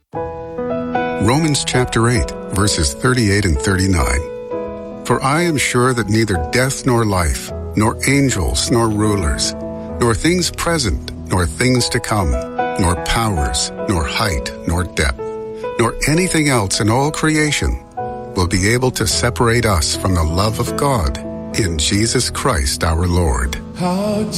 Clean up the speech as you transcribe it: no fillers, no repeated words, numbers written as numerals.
Romans chapter 8, verses 38 and 39. For I am sure that neither death nor life, nor angels nor rulers, nor things present, nor things to come, nor powers, nor height, nor depth, nor anything else in all creation will be able to separate us from the love of God in Jesus Christ our Lord. How